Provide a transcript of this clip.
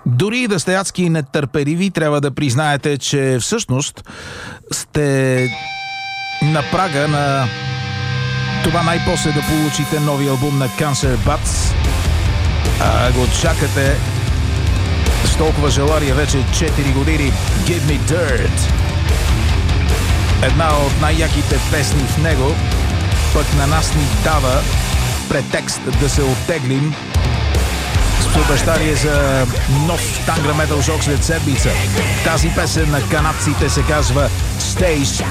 Дори да сте адски нетърпеливи, трябва да признаете, че всъщност сте на прага на това най-после да получите нови албум на Cancer Bats. Го чакате с толкова желание вече 4 години. Give Me Dirt. Една от най-яките песни в него, пък на нас ни дава претекст да се оттеглим с обещание за нов Tangra Metal Shock след седмица. Тази песен на канадците се казва Stage